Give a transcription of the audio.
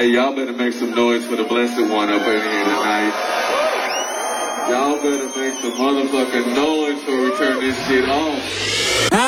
Hey, y'all better make some noise for the blessed one up in here tonight. Y'all better make some motherfucking noise before we turn this shit off.